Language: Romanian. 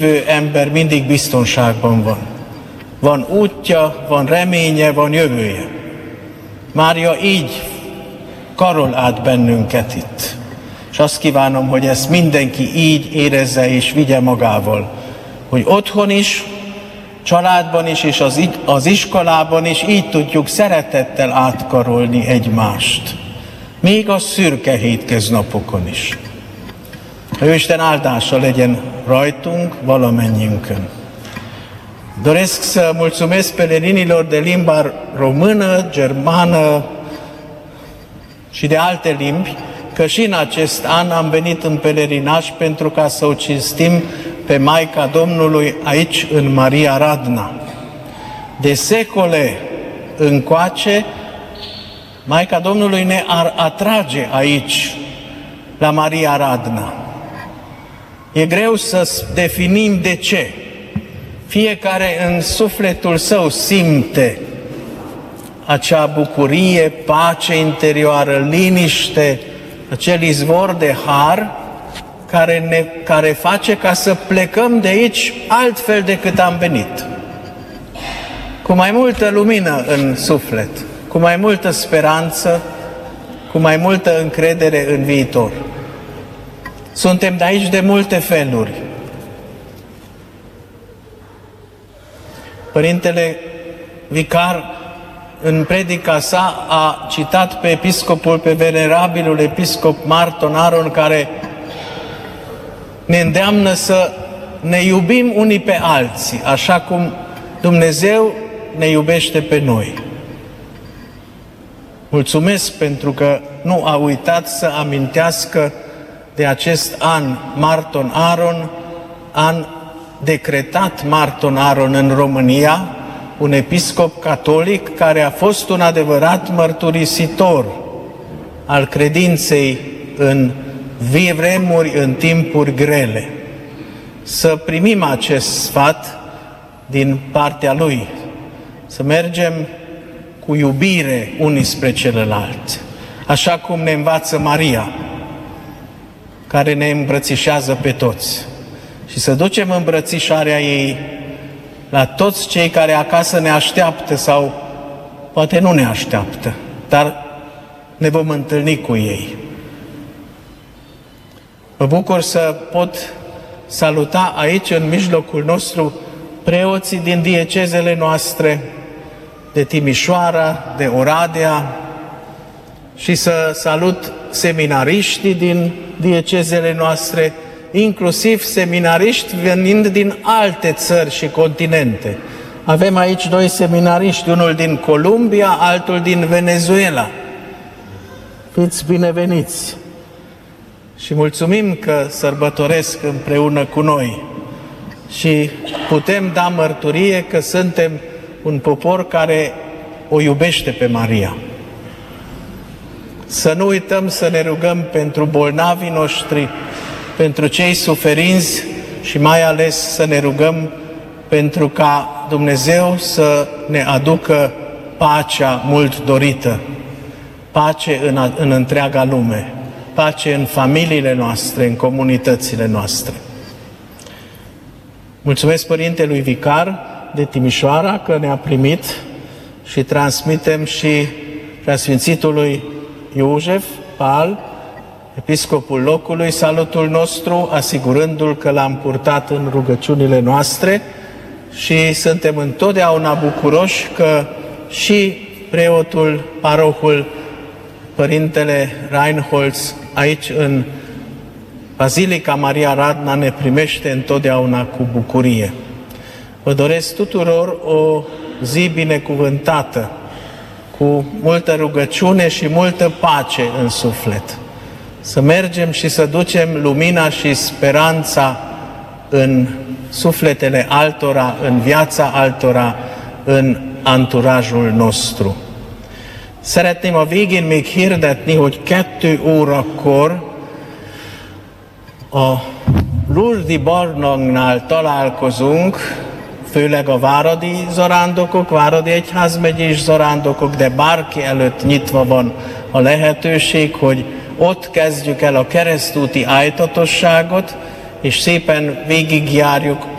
ember mindig biztonságban van. Van útja, van reménye, van jövője. Mária így karol át bennünket itt. És azt kívánom, hogy ezt mindenki így érezze és vigye magával. Hogy otthon is, családban is, és az iskolában is így tudjuk szeretettel átkarolni egymást. Még a szürke hétköznapokon is. A Jóisten áldása legyen rajtunk, valamennyiünkön. Doresc să mulțumesc pelerinilor de limba română, germană și de alte limbi, că și în acest an am venit în pelerinaj pentru ca să o cinstim pe Maica Domnului aici în Maria Radna. De secole încoace, Maica Domnului ne atrage aici, la Maria Radna. E greu să definim de ce. Fiecare în sufletul său simte acea bucurie, pace interioară, liniște, acel izvor de har care face ca să plecăm de aici altfel decât am venit. Cu mai multă lumină în suflet, cu mai multă speranță, cu mai multă încredere în viitor. Suntem de aici de multe feluri. Părintele Vicar, în predica sa, a citat pe episcopul, pe venerabilul episcop Marton Aron, care ne îndeamnă să ne iubim unii pe alții, așa cum Dumnezeu ne iubește pe noi. Mulțumesc pentru că nu a uitat să amintească de acest an Marton Aron, an decretat Marton Aron în România, un episcop catolic care a fost un adevărat mărturisitor al credinței în vremuri, în timpuri grele. Să primim acest sfat din partea lui, să mergem cu iubire unii spre celălalt, așa cum ne învață Maria, care ne îmbrățișează pe toți. Și să ducem îmbrățișarea ei la toți cei care acasă ne așteaptă sau poate nu ne așteaptă, dar ne vom întâlni cu ei. Mă bucur să pot saluta aici, în mijlocul nostru, preoții din diecezele noastre, de Timișoara, de Oradea, și să salut seminariștii din diecezele noastre, inclusiv seminariști venind din alte țări și continente. Avem aici doi seminariști, unul din Columbia, altul din Venezuela. Fiți bineveniți! Și mulțumim că sărbătoresc împreună cu noi și putem da mărturie că suntem un popor care o iubește pe Maria. Să nu uităm să ne rugăm pentru bolnavii noștri, pentru cei suferinți și mai ales să ne rugăm pentru ca Dumnezeu să ne aducă pacea mult dorită, pace în întreaga lume, pace în familiile noastre, în comunitățile noastre. Mulțumesc Părintelui Vicar de Timișoara că ne-a primit și transmitem și Preasfințitului Iosef Pal, episcopul locului, salutul nostru, asigurându-l că l-am purtat în rugăciunile noastre și suntem întotdeauna bucuroși că și preotul, parohul, Părintele Reinholz, aici în Bazilica Maria Radna ne primește întotdeauna cu bucurie. Vă doresc tuturor o zi binecuvântată, cu multă rugăciune și multă pace în suflet. Să mergem și să ducem lumina și speranța în sufletele altora, în viața altora, în anturajul nostru. Szeretném a végén még hirdetni, hogy 2 órakor a Lurdi Barlangnál találkozunk, főleg a váradi zarándokok, váradi egyházmegyés zarándokok, de bárki előtt nyitva van a lehetőség, hogy ott kezdjük el a keresztúti ájtatosságot, és szépen végigjárjuk